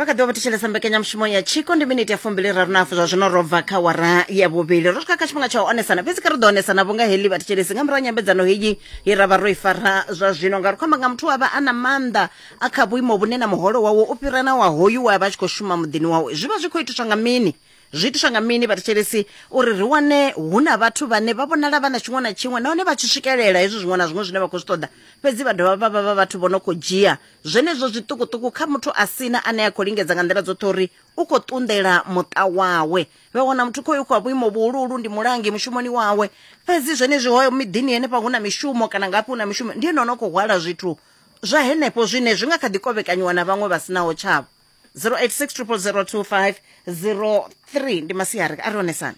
vakadzi va vatixelesa mbekanyamushumo ya chiko ndi miniti ya 2 zwa zwino robva kha wara ya vuvili ro swika kha tshifhinga tsha u onesana fhedzi kha ri ḓo onesana vhunga heḽi vhatixelesi nga murahu nyambedzano heyi i ra vha ro i fara zwa zwino nga ri khou amba nga muthu avha a na maanḓa a kha vhuimo vhune na muholo wawe u fhirana wa hoyu we a vha a tshi khou shuma muḓini wawe zwi vha zwi khou itiswa nga mini zwi itiswa nga mini vhatixelesi uri ri wane hu na vhathu vhane vha vhonala vha na tshiṅwe na tshiṅwe nahone vha tshi swikelela hezwi zwiṅwe na zwiṅwe zwine vha khou zwi ṱoḓa fhedzi vha dovha vha vha vhathu vho no khou dzhia zwenezwo zwiṱukuṱuku kha muthu a sina ane a khou lingedza nga nḓila dzoṱhe uri u khou ṱunḓela muṱa wawe vha wana muthu khoyu khou vhuimo vhuhuluhulu ndi mulangi mushumoni wawe fhedzi zwenezwi hoyo miḓini henefha hu na mishumo kana ngafhi hu na mishumo ndi ene ono khou hwala zwithu zwa henefho zwine zwi nga kha ḓi kovhekanyiwa na vhaṅwe vha sinaho tshavho 086 ndi masiari a ri onesana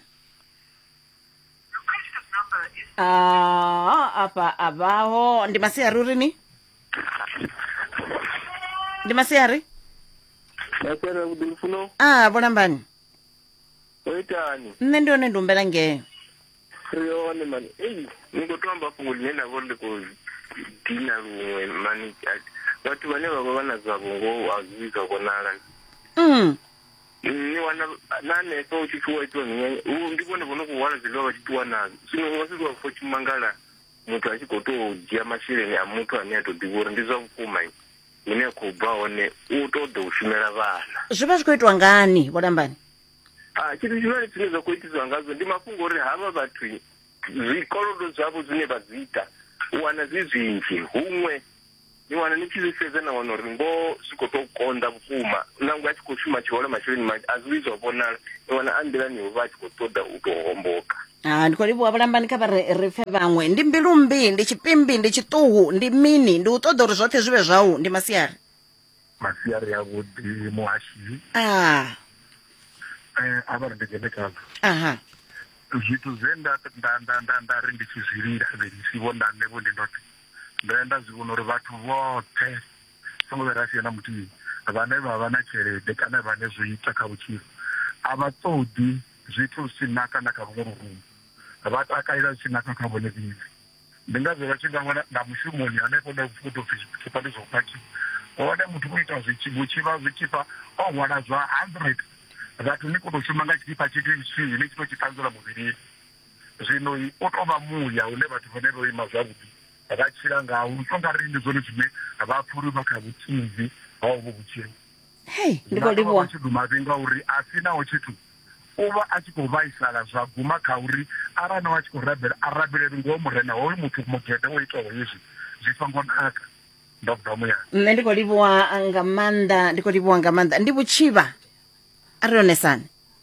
apa avaho ndi masiari urini ndi masiari volambani nne ndi one ndi umbela ngeyo yone mani ningotamba fungu line navo ndi ku dina luṅwe mani vhathu vhane vha vha vha na dzavho azwi zwa vhonala ni wana na hanefho u tshi tshiwa itiwa ndi vhone vho no khou hwala zwiḽiwa vha tshi ṱuwa nazwo zwino u nga si tou tshi mangala muthu a tshi khou tou dzhia masheleni a muthu ane a tou ḓivha uri ndi zwa vhukuma hune a khou bva hone u tou ḓo u shumela vhana zwi vha zwi khou itiwa ngani volambani tshithu tshivhani zwine zwa khou itiswa ngazwo ndi mafhungo uri havha vhathu zwikolodo zwavho zwine vha dzi ita u wana zwi zwinzhi huṅwe ni wana ni tshi zwi sedza na wana uri ngoho zwi khou tou konḓa vhukuma nangwe a tshi khou shuma tshihola masheleni manzhi a zwi zwa vhonala ni wana a nḓilani vha a tshi khou ṱoḓa u tou homboka ndi khou livhuwa volambani kha vha ri pfe vhaṅwe ndi mbilumbi ndi tshipimbi ndi tshiṱuhu ndi mini ndi u ṱoḓa uri zwoṱhe zwi vhe zwau ndi masiari ya vhuḓi muhashi a vha ri ndi dzhene khazwo zwithu zwe nda ri ndi tshi zwi linga si vhona nṋevho ndi ndoṱhe nda zwi vhona uri vhathu vhoṱhe songo vhe ra siya na muthihi vhane vha vha na tshelede kana vhane zwo ita kha vhutshilo a vha ṱoḓi zwithu zwi si naka na kha vhuṅwe vhurumu vha takalela zwi si naka kha vhone vhivi ndi ngazwo vha tshi nga wana na mushumoni hanefho na photophi tshipani zwa upaki one muthu u ita vhutshivha zwi tshi pfa o hwala zwa 100 vhathu ni koto shuma nga tshipa tshithu tshithihi ni tshi tou tshi ṱanzula muvhilini zwino u tou vha muya hune vhathu vhane vho ima zwavhuḓi vha tshila ngaho u songa ri ndi zwone zwine vha pfuri vha kha vhutshivi ha ovho vhutshilo ndi khou livhuwa tshidumavi ngauri a sinaho tshithu u vha a tshi khou vhaisala zwa guma kha uri arali na wa tshi khou rabela a rabeleli ngoho murena hoyu muthu mugede wo itaho hezwi zwi songo naka ndo bva muyani nṋe ndi khou livhuwa nga maanḓa ndi vhutshivha a ri onesana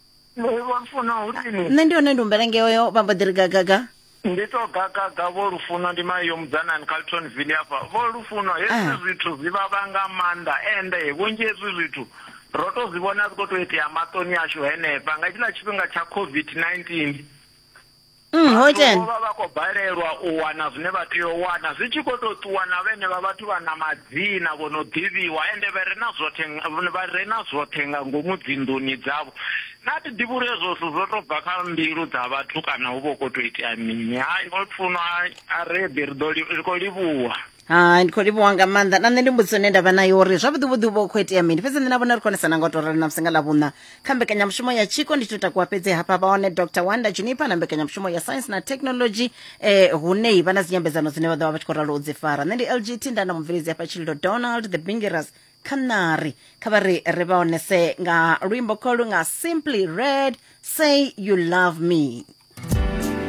nṋe ndi one ndi umbela ngeyo vha mbo ḓi ri gagaga ndi to gagaga vho lufuno ndi mayo mudzanani Carltonville hafha vho lufuno hezwi zwithu zwi vhavha nga maanḓa ende vhunzhi hezwi zwithu ro to zwi vhona zwi khou tou itea maṱoni ashu henefha nga tshila tshifhinga tsha COVID-19 vha khou balelwa u wana zwine vha tea u wana zwi tshi khou tou ṱuwa na vhene vha vhathu vha na madzina vho no ḓivhiwa ende vha re na zwoṱhe nga ngomu dzinḓuni dzavho na ti ḓivhi uri hezwo zwithu zwo tou bva kha mbilu dza vhathu kana hu vha khou tou itea mini hayi olufuno a rebi ri khou livhuwa ndi khou livhuwa nga maanḓa na nṋe ndi mbudziso ine ndavha nayo uri zwavhuḓi vha khou itea mini fhedzi nṋe na vhona ri khonesana nga u tou rali na musi nga ḽavhuṋa kha mbekanyamushumo ya chiko ndi takuwa fhedzi hafha vha wane Dr Wanda Juniper na mbekanyamushumo ya science na technology hune vha na dzinyambedzano dzine vha ḓovha vha tshi khou ralo u dzi fara nṋe ndi LGT nda na mubveledzi hafha Tshililo Donald the Bingeras Kanari kha vha ri vha onese nga luimbo kholu nga Simply Red Say You Love Me.